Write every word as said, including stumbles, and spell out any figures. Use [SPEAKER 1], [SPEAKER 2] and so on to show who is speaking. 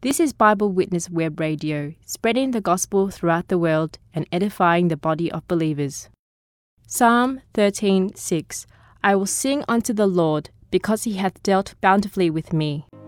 [SPEAKER 1] This is Bible Witness Web Radio, spreading the gospel throughout the world and edifying the body of believers. Psalm thirteen six. I will sing unto the Lord, because he hath dealt bountifully with me.